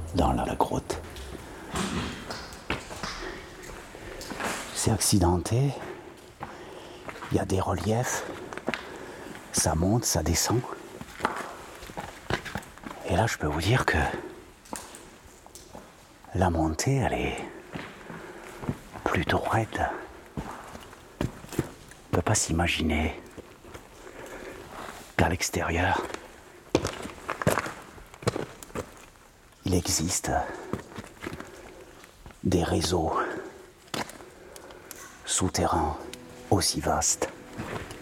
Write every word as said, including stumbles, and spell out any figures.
dans la, la grotte. C'est accidenté. Il y a des reliefs. Ça monte, ça descend. Et là, je peux vous dire que la montée, elle est plutôt raide. On ne peut pas s'imaginer qu'à l'extérieur, il existe des réseaux souterrains aussi vastes.